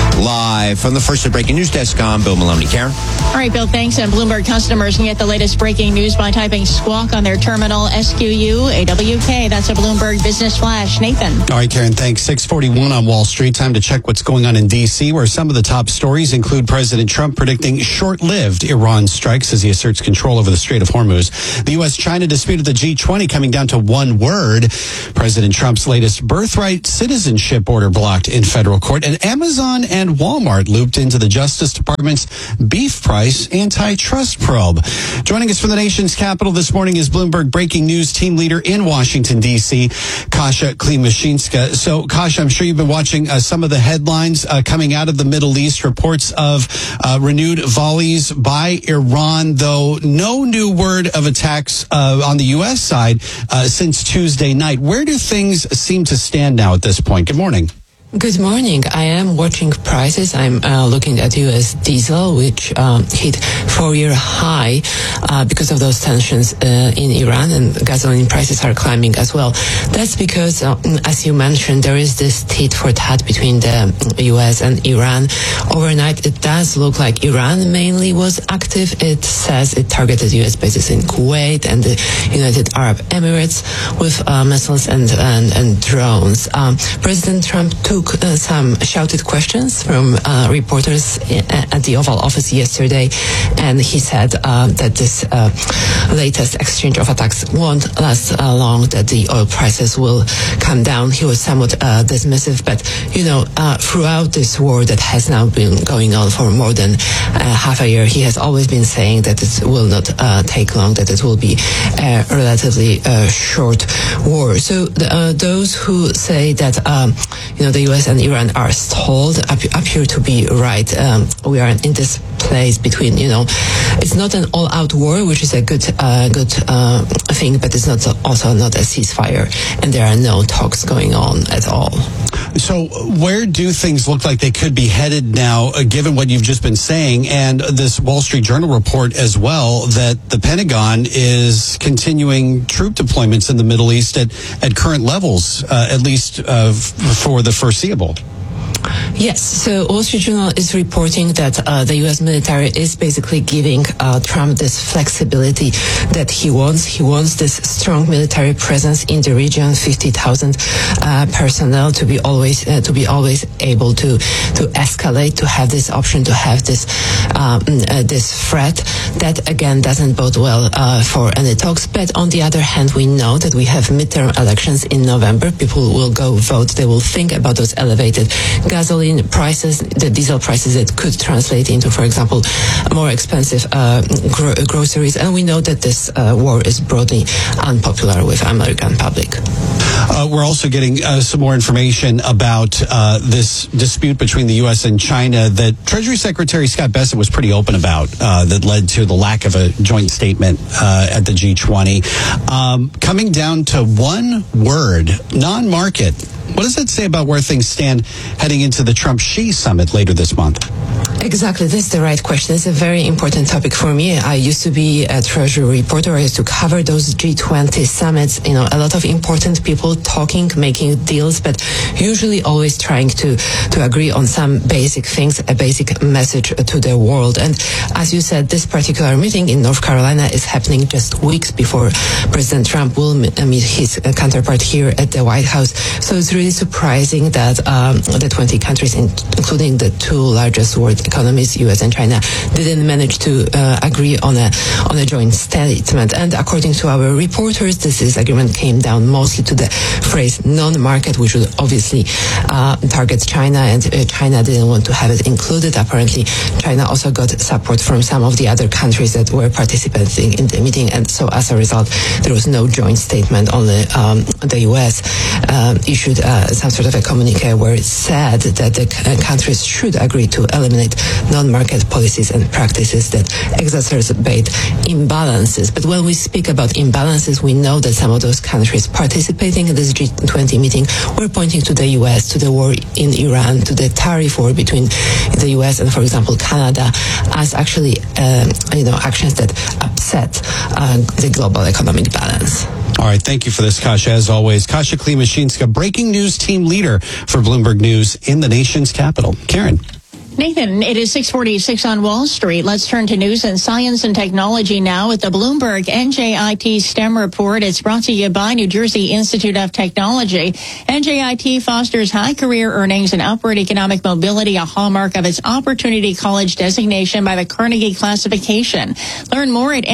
Live from the First Breaking News Desk, I'm Bill Maloney. Karen? All right, Bill, thanks. And Bloomberg customers can get the latest breaking news by typing squawk on their terminal, S Q U A W K. That's a Bloomberg Business Flash. Nathan? All right, Karen, thanks. six forty-one on Wall Street. Time to check what's going on in D C, where some of the top stories include President Trump predicting short-lived Iran strikes as he asserts control over the Strait of Hormuz. The U S China dispute at the G twenty coming down to one word. President Trump's latest birthright citizenship order blocked in federal court. And Amazon and Walmart looped into the Justice Department's beef price antitrust probe. Joining us from the nation's capital this morning is Bloomberg Breaking News team leader in Washington, D C, Kasia Klimashinska. So, Kasia, I'm sure you've been watching uh, some of the headlines uh, coming out of the Middle East, reports of uh, renewed volleys by Iran, though no new word of attacks uh, on the U S side uh, since Tuesday night. Where do things seem to stand now at this point? Good morning. Good morning. I am watching prices. I'm uh, looking at U S diesel, which um, hit four-year high uh, because of those tensions uh, in Iran, and gasoline prices are climbing as well. That's because, uh, as you mentioned, there is this tit for tat between the U S and Iran. Overnight, it does look like Iran mainly was active. It says it targeted U S bases in Kuwait and the United Arab Emirates with uh, missiles and, and, and drones. Um, President Trump took Uh, some shouted questions from uh, reporters at the Oval Office yesterday, and he said uh, that this uh, latest exchange of attacks won't last uh, long, that the oil prices will come down. He was somewhat uh, dismissive, but, you know, uh, throughout this war that has now been going on for more than uh, half a year, he has always been saying that it will not uh, take long, that it will be a relatively uh, short war. So uh, those who say that, um, you know, the U S and Iran are stalled appear to be right. Um, we are in this place between, you know, it's not an all-out war, which is a good, uh, good uh, thing, but it's not also not a ceasefire, and there are no talks going on at all. So where do things look like they could be headed now, uh, given what you've just been saying, and this Wall Street Journal report as well, that the Pentagon is continuing troop deployments in the Middle East at, at current levels, uh, at least uh, f- for the foreseeable? Yes, so Wall Street Journal is reporting that uh, the U S military is basically giving uh, Trump this flexibility that he wants. He wants this strong military presence in the region, fifty thousand uh, personnel to be always uh, to be always able to to escalate, to have this option, to have this um, uh, this threat. That again doesn't bode well uh, for any talks. But on the other hand, we know that we have midterm elections in November. People will go vote. They will think about those elevated gasoline prices, the diesel prices that could translate into, for example, more expensive uh, gro- groceries. And we know that this uh, war is broadly unpopular with American public. Uh, we're also getting uh, some more information about uh, this dispute between the U S and China that Treasury Secretary Scott Bessent was pretty open about, uh, that led to the lack of a joint statement uh, at the G twenty. Um, coming down to one word, non-market. What does that say about where things stand heading into the Trump-Xi summit later this month? Exactly. This is the right question. It's a very important topic for me. I used to be a Treasury reporter. I used to cover those G twenty summits. You know, a lot of important people talking, making deals, but usually always trying to, to agree on some basic things, a basic message to the world. And as you said, this particular meeting in North Carolina is happening just weeks before President Trump will meet his counterpart here at the White House. So it's really surprising that um, the twenty countries, including the two largest world economies, economies, U S and China, didn't manage to uh, agree on a on a joint statement. And according to our reporters, this disagreement came down mostly to the phrase non-market, which would obviously uh, target China, and uh, China didn't want to have it included. Apparently, China also got support from some of the other countries that were participating in the meeting, and so as a result, there was no joint statement. Only um, the U S uh, issued uh, some sort of a communique where it said that the c- countries should agree to eliminate non-market policies and practices that exacerbate imbalances. But when we speak about imbalances, we know that some of those countries participating in this G twenty meeting were pointing to the U S, to the war in Iran, to the tariff war between the U S and, for example, Canada, as actually um, you know actions that upset uh, the global economic balance. All right, thank you for this, Kasia, as always. Kasia Klimashinska, breaking news team leader for Bloomberg News in the nation's capital. Karen. Nathan, it is six forty-six on Wall Street. Let's turn to news and science and technology now with the Bloomberg N J I T STEM report. It's brought to you by New Jersey Institute of Technology. N J I T fosters high career earnings and upward economic mobility, a hallmark of its Opportunity College designation by the Carnegie classification. Learn more at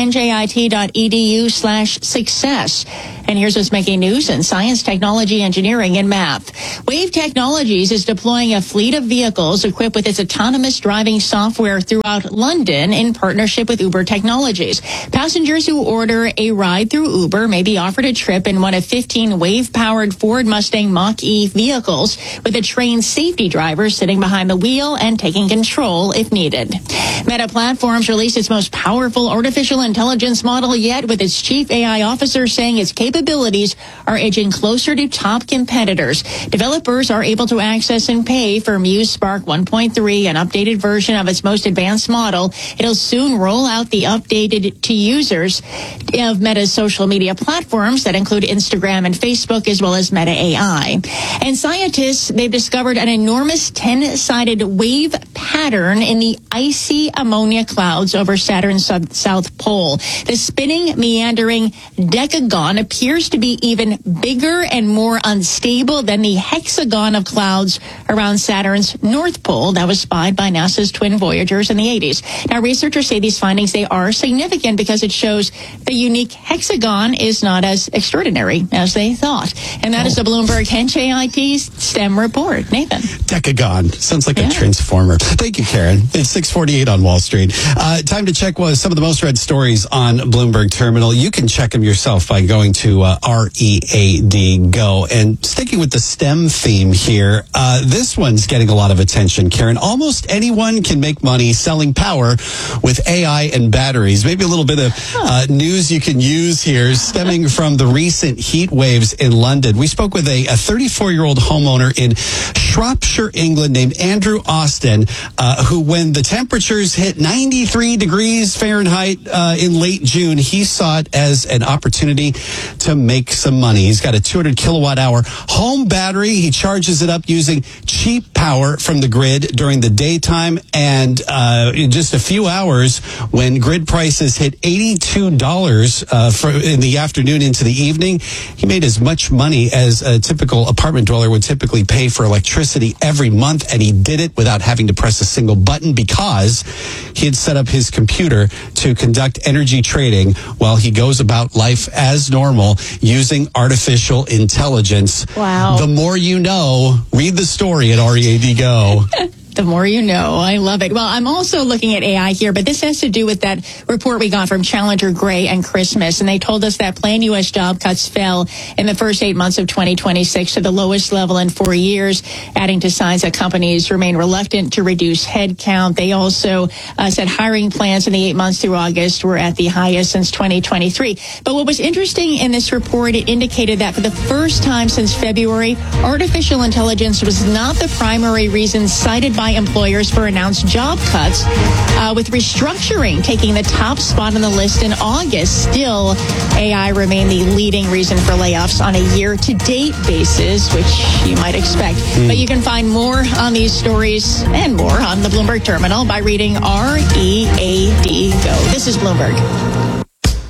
njit.edu slash success. And here's what's making news in science, technology, engineering, and math. Wave Technologies is deploying a fleet of vehicles equipped with its autonomous driving software throughout London in partnership with Uber Technologies. Passengers who order a ride through Uber may be offered a trip in one of fifteen Wave-powered Ford Mustang Mach-E vehicles with a trained safety driver sitting behind the wheel and taking control if needed. Meta Platforms released its most powerful artificial intelligence model yet, with its chief A I officer saying its capabilities are edging closer to top competitors. Developers are able to access and pay for Muse Spark one point three, an updated version of its most advanced model. It'll soon roll out the updated to users of Meta's social media platforms that include Instagram and Facebook, as well as Meta A I. And scientists, they've discovered an enormous ten-sided wave pattern in the icy ammonia clouds over Saturn's south pole. The spinning, meandering decagon appears to be even bigger and more unstable than the hexagon of clouds around Saturn's north pole that was spied by NASA's twin Voyagers in the eighties. Now, researchers say these findings, they are significant because it shows the unique hexagon is not as extraordinary as they thought. And that oh. is the Bloomberg N J I T STEM report. Nathan. Decagon. Sounds like yeah. a transformer. Thank you, Karen. It's six forty-eight on Wall Street. Uh, time to check what some of the most read stories on Bloomberg Terminal. You can check them yourself by going to uh, R E A D Go. And sticking with the STEM theme here, uh, this one's getting a lot of attention, Karen. Almost anyone can make money selling power with A I and batteries. Maybe a little bit of uh, news you can use here stemming from the recent heat waves in London. We spoke with a thirty-four-year-old homeowner in Shropshire, England, named Andrew Austin, uh, who, when the temperatures hit ninety-three degrees Fahrenheit uh, in late June, he saw it as an opportunity to make some money. He's got a two hundred kilowatt hour home battery. He charges it up using cheap power from the grid during the daytime, and uh, in just a few hours, when grid prices hit eighty-two dollars uh, for, in the afternoon into the evening, he made as much money as a typical apartment dweller would typically pay for electricity every month, and he did it without having to press a single button because he had set up his computer to conduct energy trading while he goes about life as normal using artificial intelligence. Wow. The more you know, read the story at R E A D Go. The more you know. I love it. Well, I'm also looking at A I here, but this has to do with that report we got from Challenger Gray and Christmas. And they told us that planned U S job cuts fell in the first eight months of twenty twenty-six to the lowest level in four years, adding to signs that companies remain reluctant to reduce headcount. They also uh, said hiring plans in the eight months through August were at the highest since twenty twenty-three. But what was interesting in this report, it indicated that for the first time since February, artificial intelligence was not the primary reason cited by by employers for announced job cuts, uh, with restructuring taking the top spot on the list in August. Still, A I remained the leading reason for layoffs on a year-to-date basis, which you might expect. Mm. But you can find more on these stories and more on the Bloomberg Terminal by reading R E A D Go. This is Bloomberg. With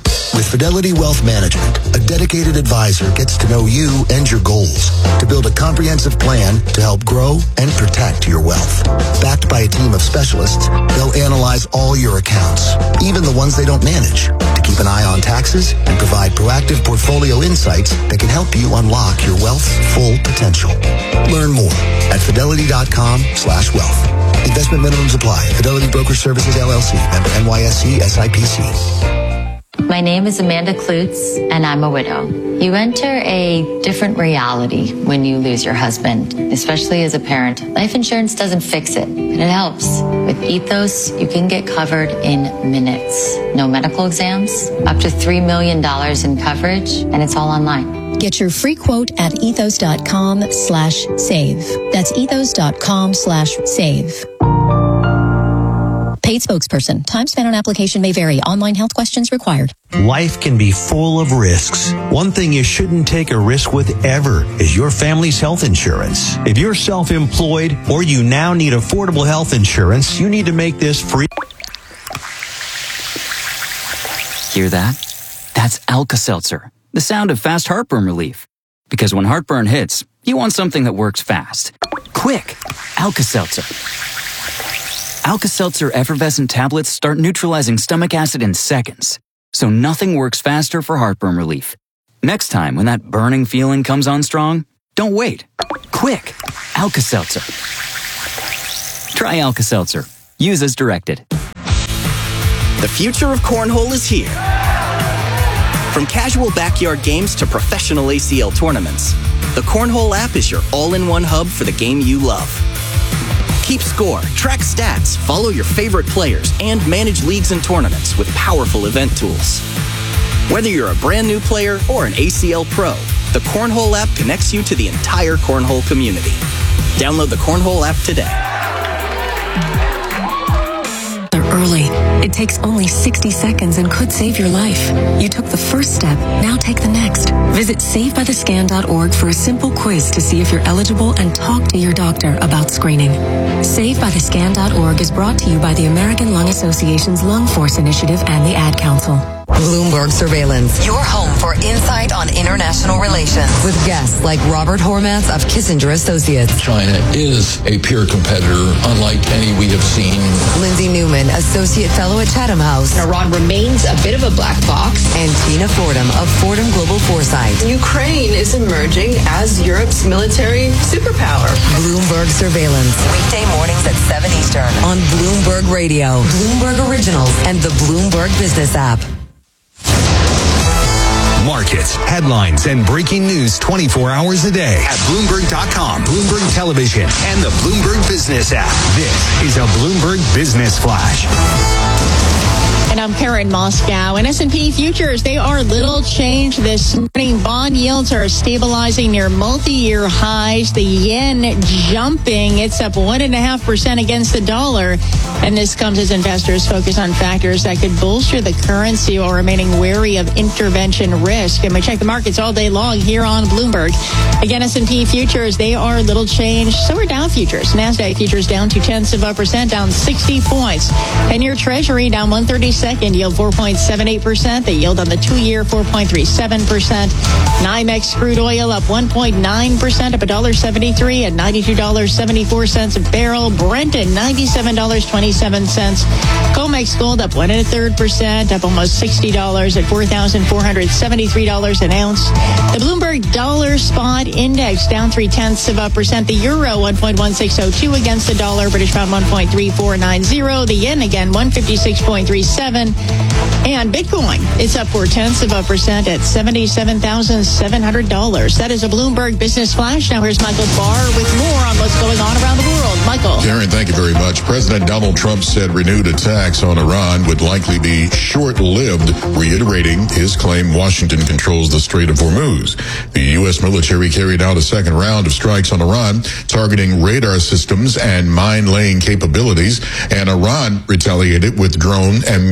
Fidelity Wealth Management, a dedicated advisor gets to know you and your goals to build a comprehensive plan to help grow and protect your wealth. Backed by a team of specialists, they'll analyze all your accounts, even the ones they don't manage, to keep an eye on taxes and provide proactive portfolio insights that can help you unlock your wealth's full potential. Learn more at fidelity.com slash wealth. Investment minimums apply. Fidelity Broker Services, L L C. Member N Y S E S I P C. My name is Amanda Klutz, and I'm a widow. You enter a different reality when you lose your husband, especially as a parent. Life insurance doesn't fix it, but it helps. With Ethos, you can get covered in minutes. No medical exams, up to three million dollars in coverage, and it's all online. Get your free quote at ethos.com slash save. That's ethos.com slash save. Paid spokesperson. Time spent on application may vary. Online health questions required. Life can be full of risks. One thing you shouldn't take a risk with ever is your family's health insurance. If you're self-employed or you now need affordable health insurance, you need to make this free. Hear that? That's Alka-Seltzer, the sound of fast heartburn relief. Because when heartburn hits, you want something that works fast. Quick, Alka-Seltzer. Alka-Seltzer effervescent tablets start neutralizing stomach acid in seconds, so nothing works faster for heartburn relief. Next time when that burning feeling comes on strong, don't wait. Quick, Alka-Seltzer. Try Alka-Seltzer. Use as directed. The future of cornhole is here. From casual backyard games to professional A C L tournaments, the Cornhole app is your all-in-one hub for the game you love. Keep score, track stats, follow your favorite players, and manage leagues and tournaments with powerful event tools. Whether you're a brand new player or an A C L pro, the Cornhole app connects you to the entire Cornhole community. Download the Cornhole app today. Early. It takes only sixty seconds and could save your life. You took the first step, now take the next. Visit save by the scan dot org for a simple quiz to see if you're eligible and talk to your doctor about screening. save by the scan dot org is brought to you by the American Lung Association's Lung Force Initiative and the Ad Council. Bloomberg Surveillance, your home for insight on international relations, with guests like Robert Hormats of Kissinger Associates. China is a peer competitor, unlike any we have seen. Lindsay Newman, Associate Fellow at Chatham House. Iran remains a bit of a black box. And Tina Fordham of Fordham Global Foresight. Ukraine is emerging as Europe's military superpower. Bloomberg Surveillance, weekday mornings at seven Eastern on Bloomberg Radio, Bloomberg Originals, and the Bloomberg Business app. Markets, headlines, and breaking news twenty-four hours a day at Bloomberg dot com, Bloomberg Television, and the Bloomberg Business app. This is a Bloomberg Business Flash. And I'm Karen Moscow. And S and P futures, they are little change this morning. Bond yields are stabilizing near multi-year highs. The yen jumping. It's up one and a half percent against the dollar. And this comes as investors focus on factors that could bolster the currency while remaining wary of intervention risk. And we check the markets all day long here on Bloomberg. Again, S and P futures, they are little change. So are Dow futures. NASDAQ futures down two tenths of a percent, down sixty points. ten-year Treasury down one thirty-second, yield four point seven eight percent. The yield on the two-year four point three seven percent. NYMEX crude oil up one point nine percent, up one dollar seventy-three at ninety-two dollars and seventy-four cents a barrel. Brent at ninety-seven dollars and twenty-seven cents. COMEX gold up one and a third percent, up almost sixty dollars at four thousand four hundred seventy-three dollars an ounce. The Bloomberg Dollar Spot Index down three tenths of a percent. The euro one point one six oh two against the dollar. British pound one point three four nine zero. The yen again one fifty-six point three seven. And Bitcoin, it's up four tenths of a percent at seventy-seven thousand seven hundred dollars. That is a Bloomberg Business Flash. Now here's Michael Barr with more on what's going on around the world. Michael. Karen, thank you very much. President Donald Trump said renewed attacks on Iran would likely be short-lived, reiterating his claim Washington controls the Strait of Hormuz. The U S military carried out a second round of strikes on Iran, targeting radar systems and mine-laying capabilities, and Iran retaliated with drone and missile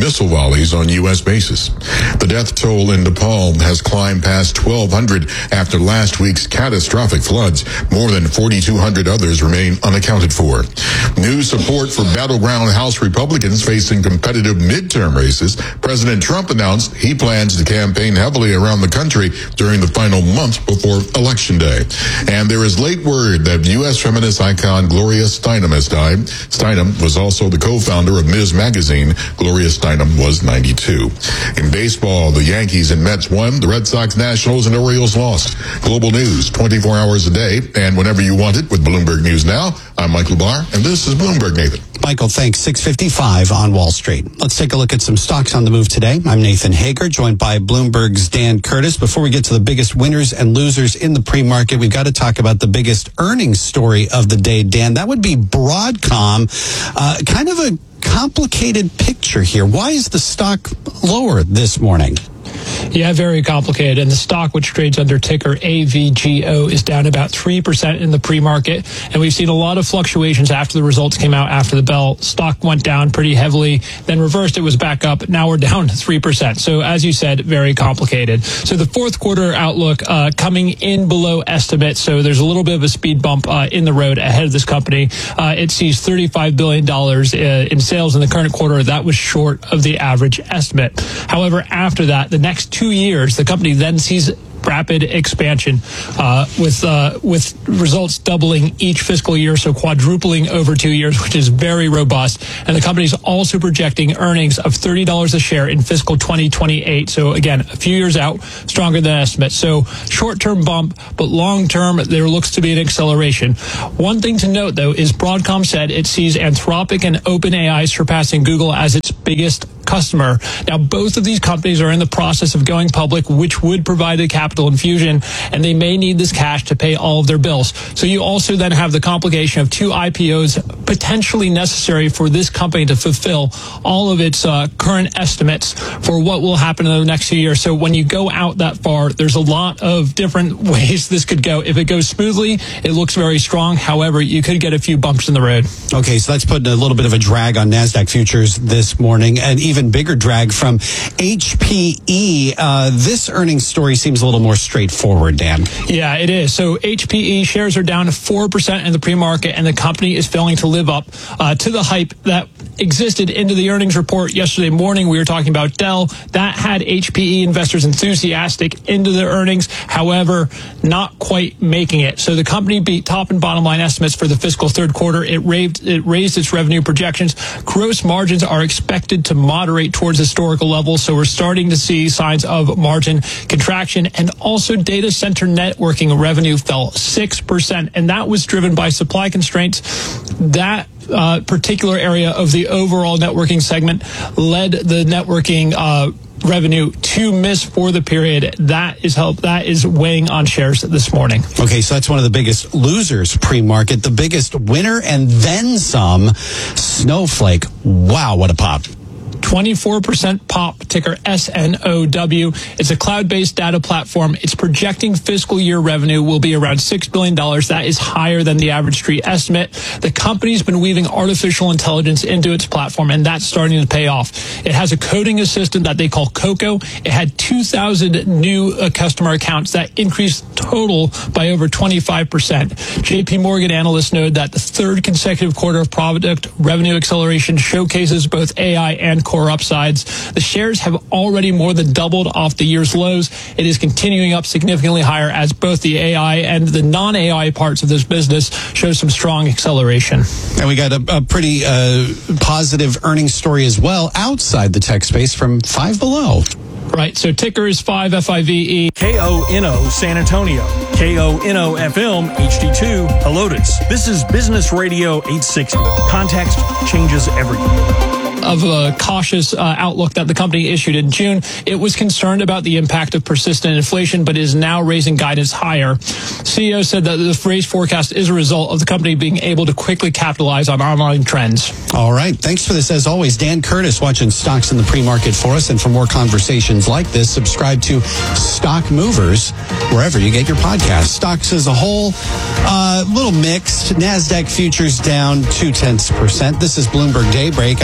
missile volleys on U S bases. The death toll in Nepal has climbed past twelve hundred after last week's catastrophic floods. More than forty-two hundred others remain unaccounted for. New support for battleground House Republicans facing competitive midterm races. President Trump announced he plans to campaign heavily around the country during the final month before Election Day. And there is late word that U S feminist icon Gloria Steinem has died. Steinem was also the co-founder of Ms. Magazine. Gloria Steinem was ninety-two. In baseball, the Yankees and Mets won. The Red Sox, Nationals, and Orioles lost. Global news, twenty-four hours a day, and whenever you want it with Bloomberg News Now. I'm Michael Barr, and this is Bloomberg Nathan. Michael, thanks. six fifty-five on Wall Street. Let's take a look at some stocks on the move today. I'm Nathan Hager, joined by Bloomberg's Dan Curtis. Before we get to the biggest winners and losers in the pre-market, we've got to talk about the biggest earnings story of the day, Dan. That would be Broadcom. Uh, kind of a complicated picture here. Why is the stock lower this morning? Yeah, very complicated. And the stock, which trades under ticker A V G O, is down about three percent in the pre-market. And we've seen a lot of fluctuations after the results came out after the bell. Stock went down pretty heavily, then reversed. It was back up. Now we're down three percent. So as you said, very complicated. So the fourth quarter outlook uh, coming in below estimate. So there's a little bit of a speed bump uh, in the road ahead of this company. Uh, it sees thirty-five billion dollars uh, in sales in the current quarter. That was short of the average estimate. However, after that, the next two years, the company then sees rapid expansion uh, with uh, with results doubling each fiscal year, so quadrupling over two years, which is very robust. And the company is also projecting earnings of thirty dollars a share in fiscal twenty twenty-eight. So again, a few years out, stronger than estimates. So short-term bump, but long-term, there looks to be an acceleration. One thing to note, though, is Broadcom said it sees Anthropic and OpenAI surpassing Google as its biggest customer. Now, both of these companies are in the process of going public, which would provide a capital infusion, and they may need this cash to pay all of their bills. So you also then have the complication of two I P Os potentially necessary for this company to fulfill all of its uh, current estimates for what will happen in the next few years. So when you go out that far, there's a lot of different ways this could go. If it goes smoothly, it looks very strong. However, you could get a few bumps in the road. Okay, so that's putting a little bit of a drag on NASDAQ futures this morning, and even bigger drag from H P E. Uh, this earnings story seems a little more straightforward, Dan. Yeah, it is. So H P E shares are down four percent in the pre-market, and the company is failing to live up uh, to the hype that existed into the earnings report yesterday morning. We were talking about Dell. That had H P E investors enthusiastic into their earnings, however, not quite making it. So the company beat top and bottom line estimates for the fiscal third quarter. It raised, it raised its revenue projections. Gross margins are expected to moderate towards historical levels, so we're starting to see signs of margin contraction. And also data center networking revenue fell six percent, and that was driven by supply constraints. That uh, particular area of the overall networking segment led the networking uh, revenue to miss for the period. That is help. That is weighing on shares this morning. Okay, so that's one of the biggest losers pre-market. The biggest winner and then some, Snowflake. Wow, what a pop. twenty-four percent pop, ticker S N O W. It's a cloud-based data platform. It's projecting fiscal year revenue will be around six billion dollars. That is higher than the average street estimate. The company's been weaving artificial intelligence into its platform, and that's starting to pay off. It has a coding assistant that they call Coco. It had two thousand new uh, customer accounts that increased total by over twenty-five percent. J P Morgan analysts noted that the third consecutive quarter of product revenue acceleration showcases both A I and core upsides. The shares have already more than doubled off the year's lows. It is continuing up significantly higher as both the A I and the non-A I parts of this business show some strong acceleration. And we got a, a pretty uh, positive earnings story as well outside the tech space from Five Below. Right, so ticker is five, F I V E. K O N O San Antonio. K O N O F M H D two Helotes. This is Business Radio eight sixty. Context changes everything. Of a cautious uh, outlook that the company issued in June. It was concerned about the impact of persistent inflation, but is now raising guidance higher. C E O said that the raised forecast is a result of the company being able to quickly capitalize on online trends. All right. Thanks for this, as always. Dan Curtis watching stocks in the pre-market for us. And for more conversations like this, subscribe to Stock Movers wherever you get your podcasts. Stocks as a whole, a uh, little mixed. NASDAQ futures down two tenths percent. This is Bloomberg Daybreak. I'm Nathan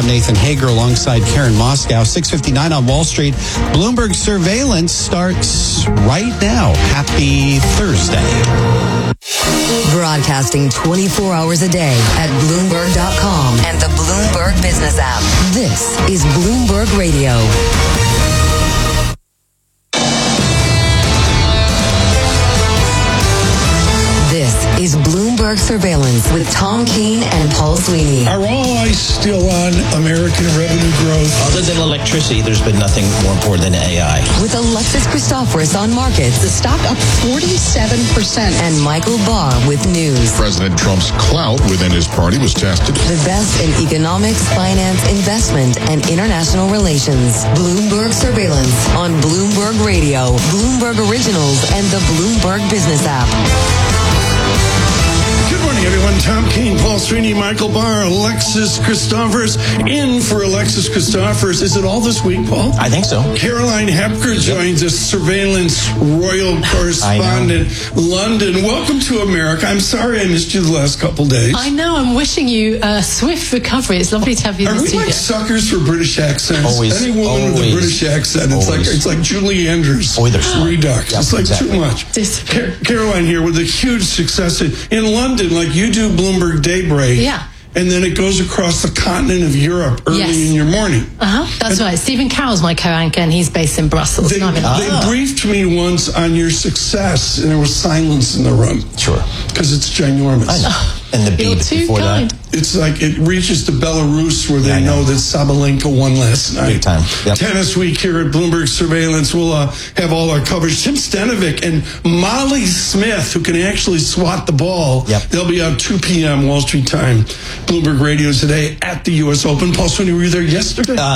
Hager alongside Karen Moscow. six fifty-nine on Wall Street. Bloomberg Surveillance starts right now. Happy Thursday. Broadcasting twenty-four hours a day at Bloomberg dot com and the Bloomberg Business app. This is Bloomberg Radio. This is Bloomberg Surveillance with Tom Keene and Paul Sweeney. Are all eyes still on American revenue growth? Other than electricity, there's been nothing more important than A I. With Alexis Christoforous on markets. The stock up forty-seven percent. And Michael Barr with news. President Trump's clout within his party was tested. The best in economics, finance, investment, and international relations. Bloomberg Surveillance on Bloomberg Radio, Bloomberg Originals, and the Bloomberg Business app. Good morning, everyone. Tom Keene, Paul Sweeney, Michael Barr, Alexis Christoforous. In for Alexis Christoforous. Is it all this week, Paul? I think so. Caroline Hepker joins us, surveillance royal correspondent, London. Welcome to America. I'm sorry I missed you the last couple days. I know. I'm wishing you a swift recovery. It's lovely to have you in Are the we studio. like suckers for British accents? Always. Any woman always, with a British accent, it's always. like it's like Julie Andrews. Oh, they're smart. Redux. Yep, it's like exactly. too much. Disappear. Car- Caroline here with a huge success in, in London. Like you do Bloomberg Daybreak. Yeah. And then it goes across the continent of Europe early Yes. in your morning. Uh huh. That's right. Stephen Carroll's my co-anchor, and he's based in Brussels. They, and I'm in they London. briefed me once on your success, and there was silence in the room. Sure. Because it's ginormous. I know. And the You're beat too before kind. that. It's like it reaches to Belarus where they Yeah, I know. know. that Sabalenka won last night. Big time. Yep. Tennis week here at Bloomberg Surveillance. We'll uh, have all our coverage. Tim Stenovic and Molly Smith, who can actually swat the ball. Yep. They'll be out two p.m. Wall Street time. Bloomberg Radio today at the U S Open. Paul Sweeney, were you there yesterday? Uh,